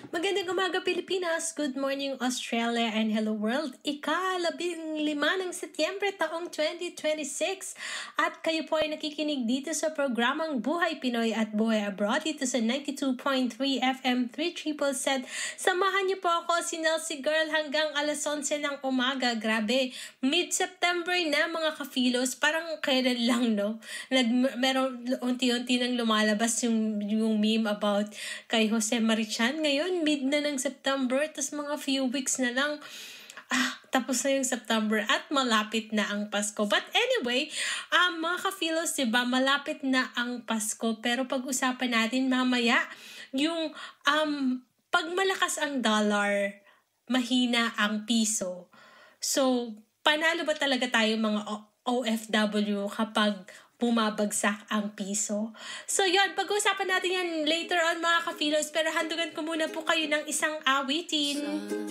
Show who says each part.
Speaker 1: Magandang umaga Pilipinas, good morning Australia, and hello world. Ika-15 ng Setyembre taong 2026 at kayo po ay nakikinig dito sa programang Buhay Pinoy at Buhay Abroad dito sa 92.3 FM 3 Samahan niyo po ako, si Nelsie Girl, hanggang alas 11 ng umaga. Grabe, mid-September na mga kafilos, parang kailan lang, no? Meron unti-unti nang lumalabas yung meme about kay Jose Marichan. Ngayon, mid na ng September, tas mga few weeks na lang, tapos na yung September at malapit na ang Pasko. But anyway, mga ka-philos, diba, malapit na ang Pasko, pero pag-usapan natin mamaya yung pag malakas ang dollar, mahina ang piso. So, panalo ba talaga tayo mga OFW kapag bumabagsak ang piso? So yun, pag-uusapan natin yan later on mga ka-philos, pero handugan ko muna po kayo ng isang awitin.